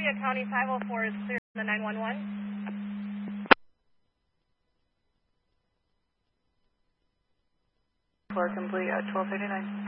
Columbia County 504 is clear on the 911. For complete at 12:39.